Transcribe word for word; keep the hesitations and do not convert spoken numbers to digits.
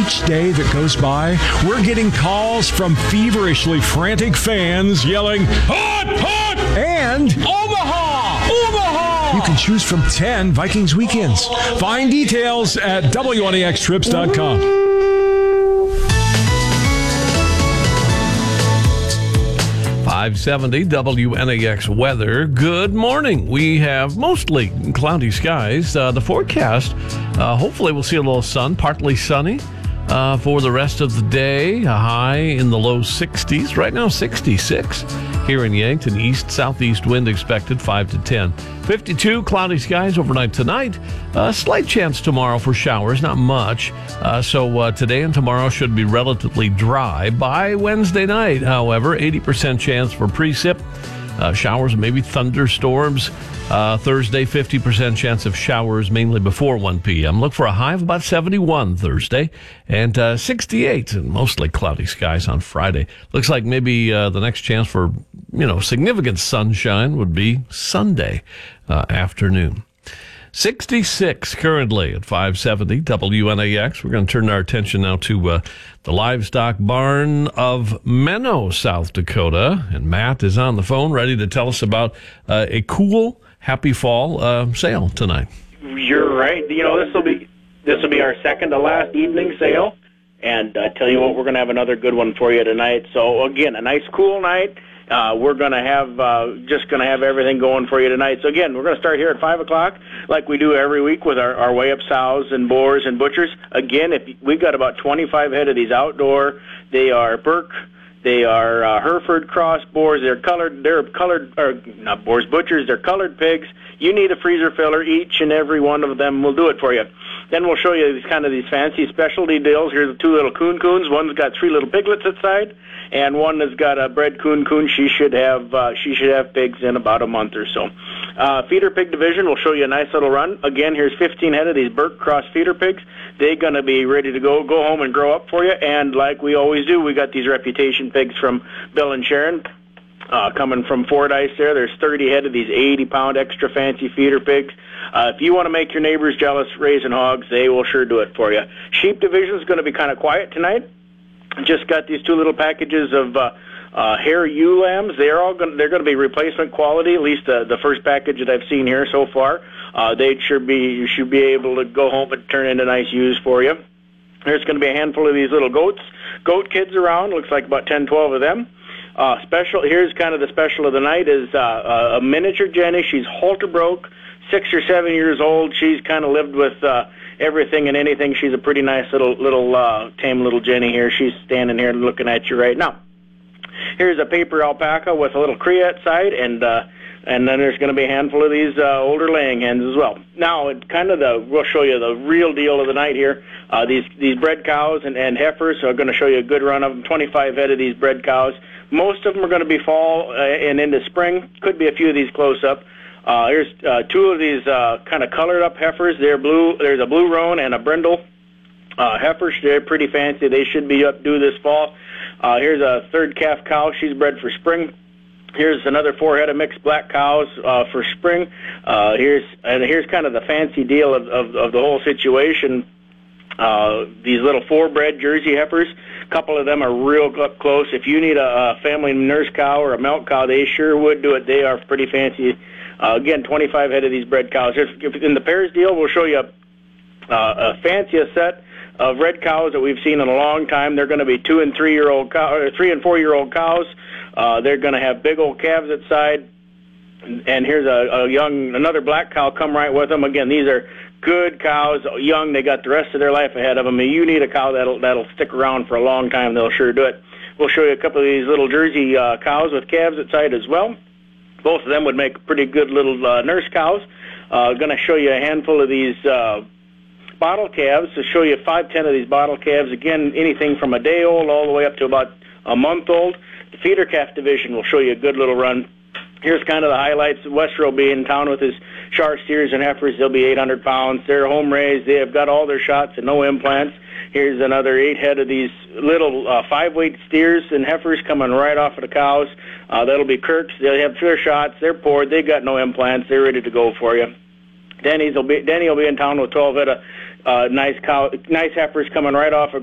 each day that goes by, we're getting calls from feverishly frantic fans yelling, "Hot, hot!" and "Omaha, Omaha!" You can choose from ten Vikings weekends. Find details at W N A X trips dot com. five seventy W N A X weather. Good morning. We have mostly cloudy skies. Uh, the forecast, uh, hopefully we'll see a little sun, partly sunny uh, for the rest of the day. A high in the low sixties. Right now, sixty-six here in Yankton. East-southeast wind expected, five to ten. fifty-two cloudy skies overnight tonight. A uh, slight chance tomorrow for showers, not much. Uh, so uh, today and tomorrow should be relatively dry. By Wednesday night, however, eighty percent chance for precip, uh, showers, and maybe thunderstorms. Uh, Thursday, fifty percent chance of showers, mainly before one p.m. Look for a high of about seventy-one Thursday, and uh, sixty-eight, and mostly cloudy skies on Friday. Looks like maybe uh, the next chance for, you know, significant sunshine would be Sunday uh, afternoon. sixty-six currently at five seventy W N A X. We're going to turn our attention now to uh, the livestock barn of Menno, South Dakota. And Matt is on the phone, ready to tell us about uh, a cool, happy fall uh, sale tonight. You're right. You know, this will be this will be our second to last evening sale. And I uh, tell you what, we're going to have another good one for you tonight. So, again, a nice cool night. Uh, we're going to have, uh, just going to have everything going for you tonight. So, again, we're going to start here at five o'clock like we do every week with our, our weigh-up sows and boars and butchers. Again, if we've got about twenty-five head of these outdoor. They are Burke. They are uh, Hereford cross boars. They're colored, they're colored, or not boars, butchers. They're colored pigs. You need a freezer filler. Each and every one of them will do it for you. Then we'll show you these kind of these fancy specialty deals. Here's the two little coon coons. One's got three little piglets inside, and one has got a bred coon coon. She should have uh, she should have pigs in about a month or so. Uh, feeder pig division will show you a nice little run. Again, here's fifteen head of these Burke cross feeder pigs. They're going to be ready to go go home and grow up for you. And like we always do, we got these reputation pigs from Bill and Sharon. Uh, coming from Fordyce there, there's thirty head of these eighty pound extra fancy feeder pigs. Uh, if you want to make your neighbors jealous raising hogs, they will sure do it for you. Sheep division is going to be kind of quiet tonight. Just got these two little packages of uh, uh, hair ewe lambs. They're all going. They're going to be replacement quality. At least uh, the first package that I've seen here so far. Uh, they should be. You should be able to go home and turn into nice ewes for you. There's going to be a handful of these little goats, goat kids around. Looks like about ten, twelve of them. Uh, special. Here's kind of the special of the night is uh, a miniature Jenny. She's halter broke, six or seven years old. She's kind of lived with uh, everything and anything. She's a pretty nice little little uh, tame little Jenny here. She's standing here looking at you right now. Here's a paper alpaca with a little crea side, and uh, and then there's going to be a handful of these uh, older laying hens as well. Now, it kind of the we'll show you the real deal of the night here. Uh, these these bred cows and, and heifers are going to show you a good run of them. twenty-five head of these bred cows. Most of them are going to be fall uh, and into spring. Could be a few of these close up. Uh, here's uh, two of these uh, kind of colored up heifers. They're blue. There's a blue roan and a brindle uh, heifers. They're pretty fancy. They should be up due this fall. Uh, here's a third calf cow. She's bred for spring. Here's another four head of mixed black cows uh, for spring. Uh, here's and here's kind of the fancy deal of, of, of the whole situation. Uh, these little four-bred Jersey heifers, a couple of them are real up close. If you need a, a family nurse cow or a milk cow, they sure would do it. They are pretty fancy. Uh, again, twenty-five head of these bred cows. If, in the pairs deal, we'll show you a, uh, a fanciest set of red cows that we've seen in a long time. They're going to be two and three-year-old cow, or three and four-year-old cows. Uh, they're going to have big old calves at side. And here's a, a young, another black cow come right with them. Again, these are good cows, young. They got the rest of their life ahead of them. You need a cow that'll that'll stick around for a long time. They'll sure do it. We'll show you a couple of these little Jersey uh, cows with calves at side as well. Both of them would make pretty good little uh, nurse cows. Uh, going to show you a handful of these uh, bottle calves. To show you five, ten of these bottle calves. Again, anything from a day old all the way up to about a month old. The feeder calf division will show you a good little run. Here's kind of the highlights. Westro will be in town with his Shar steers and heifers. They'll be eight hundred pounds. They're home raised. They have got all their shots and no implants. Here's another eight head of these little uh, five-weight steers and heifers coming right off of the cows. Uh, that'll be Kirk's. They have their shots. They're poured. They got no implants. They're ready to go for you. Denny's will be Denny will be in town with twelve head of uh, nice cow, nice heifers coming right off of